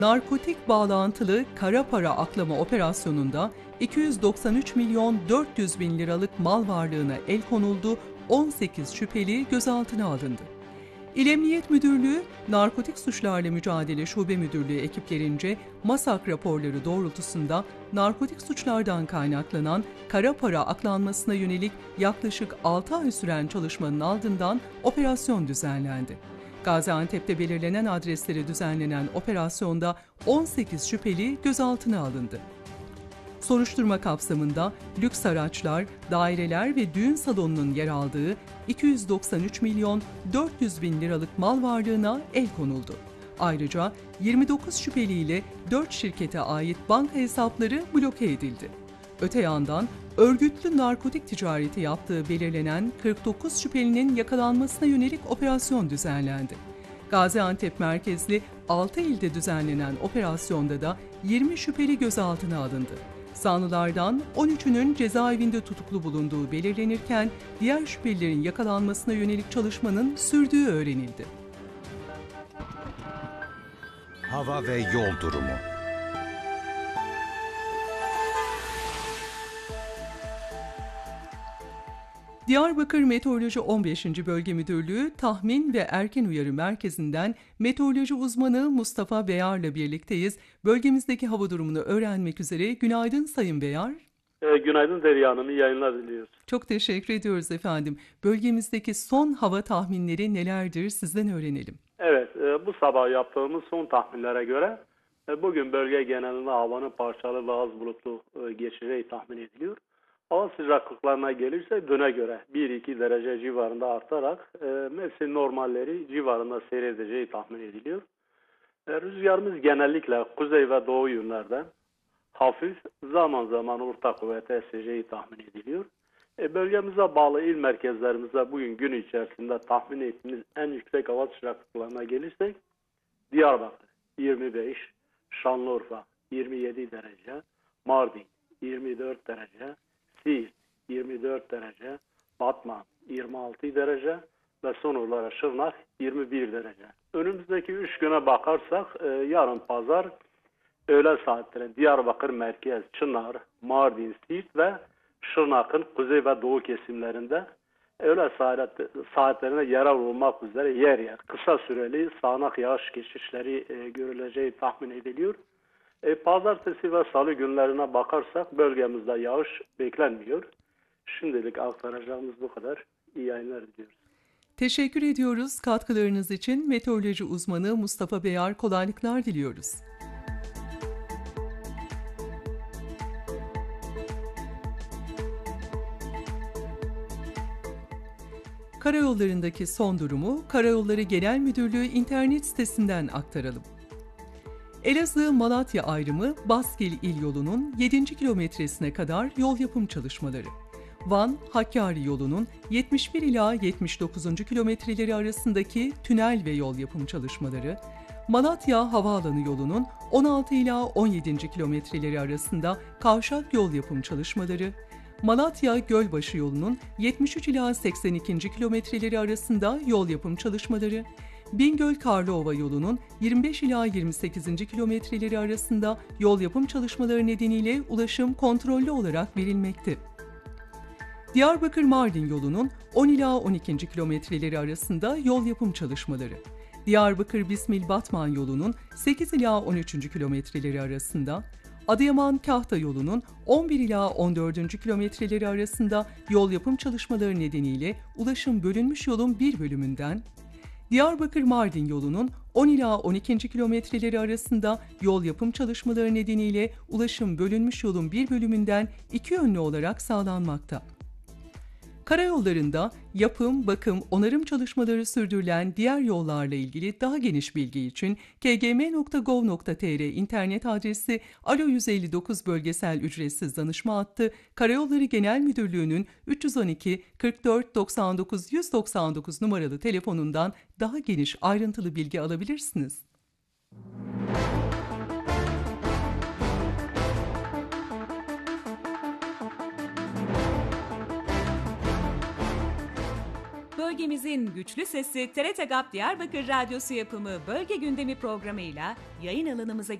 Narkotik bağlantılı kara para aklama operasyonunda 293 milyon 400 bin liralık mal varlığına el konuldu, 18 şüpheli gözaltına alındı. İl Emniyet Müdürlüğü, Narkotik Suçlarla Mücadele Şube Müdürlüğü ekiplerince MASAK raporları doğrultusunda narkotik suçlardan kaynaklanan kara para aklanmasına yönelik yaklaşık 6 ay süren çalışmanın ardından operasyon düzenlendi. Gaziantep'te belirlenen adreslere düzenlenen operasyonda 18 şüpheli gözaltına alındı. Soruşturma kapsamında lüks araçlar, daireler ve düğün salonunun yer aldığı 293 milyon 400 bin liralık mal varlığına el konuldu. Ayrıca 29 şüpheliyle 4 şirkete ait banka hesapları bloke edildi. Öte yandan örgütlü narkotik ticareti yaptığı belirlenen 49 şüphelinin yakalanmasına yönelik operasyon düzenlendi. Gaziantep merkezli 6 ilde düzenlenen operasyonda da 20 şüpheli gözaltına alındı. Zanlılardan 13'ünün cezaevinde tutuklu bulunduğu belirlenirken diğer şüphelilerin yakalanmasına yönelik çalışmanın sürdüğü öğrenildi. Hava ve yol durumu. Diyarbakır Meteoroloji 15. Bölge Müdürlüğü Tahmin ve Erken Uyarı Merkezi'nden meteoroloji uzmanı Mustafa Beyar'la birlikteyiz. Bölgemizdeki hava durumunu öğrenmek üzere. Günaydın Sayın Beyar. Günaydın Derya Hanım, iyi yayınlar diliyoruz. Çok teşekkür ediyoruz efendim. Bölgemizdeki son hava tahminleri nelerdir, sizden öğrenelim. Evet, bu sabah yaptığımız son tahminlere göre bugün bölge genelinde havanın parçalı ve az bulutlu geçeceği tahmin ediliyor. Hava sıcaklıklarına gelirse düne göre 1-2 derece civarında artarak mevsim normalleri civarında seyredeceği tahmin ediliyor. Rüzgarımız genellikle kuzey ve doğu yönlerden hafif, zaman zaman orta kuvvete eseceği tahmin ediliyor. Bölgemize bağlı il merkezlerimizde bugün gün içerisinde tahmin ettiğimiz en yüksek hava sıcaklıklarına gelirsek Diyarbakır 25, Şanlıurfa 27 derece, Mardin 24 derece, Siirt 24 derece, Batman 26 derece ve son olarak Şırnak 21 derece. Önümüzdeki 3 güne bakarsak yarın pazar öğle saatleri Diyarbakır merkez, Çınar, Mardin, Siirt ve Şırnak'ın kuzey ve doğu kesimlerinde öğle saatlerine yer olmak üzere yer yer kısa süreli sağanak yağış geçişleri görüleceği tahmin ediliyor. Pazartesi ve salı günlerine bakarsak bölgemizde yağış beklenmiyor. Şimdilik aktaracağımız bu kadar. İyi yayınlar diliyoruz. Teşekkür ediyoruz katkılarınız için. Meteoroloji uzmanı Mustafa Beyar, kolaylıklar diliyoruz. Karayollarındaki son durumu Karayolları Genel Müdürlüğü internet sitesinden aktaralım. Elazığ-Malatya ayrımı Baskil İl yolunun 7. kilometresine kadar yol yapım çalışmaları. Van-Hakkari yolunun 71 ila 79. kilometreleri arasındaki tünel ve yol yapım çalışmaları. Malatya Havaalanı yolunun 16 ila 17. kilometreleri arasında kavşak yol yapım çalışmaları. Malatya-Gölbaşı yolunun 73 ila 82. kilometreleri arasında yol yapım çalışmaları. Bingöl-Karlıova yolunun 25 ila 28. kilometreleri arasında yol yapım çalışmaları nedeniyle ulaşım kontrollü olarak verilmekte. Diyarbakır-Mardin yolunun 10 ila 12. kilometreleri arasında yol yapım çalışmaları. Diyarbakır-Bismil-Batman yolunun 8 ila 13. kilometreleri arasında, Adıyaman-Kahta yolunun 11 ila 14. kilometreleri arasında yol yapım çalışmaları nedeniyle ulaşım bölünmüş yolun bir bölümünden, Diyarbakır-Mardin yolunun 10 ila 12. kilometreleri arasında yol yapım çalışmaları nedeniyle ulaşım bölünmüş yolun bir bölümünden iki yönlü olarak sağlanmakta. Karayollarında yapım, bakım, onarım çalışmaları sürdürülen diğer yollarla ilgili daha geniş bilgi için kgm.gov.tr internet adresi, Alo 159 bölgesel ücretsiz danışma hattı, Karayolları Genel Müdürlüğü'nün 312 44 99 199 numaralı telefonundan daha geniş ayrıntılı bilgi alabilirsiniz. bölgemizin güçlü sesi TRT GAP Diyarbakır Radyosu yapımı Bölge Gündemi programıyla yayın alanımıza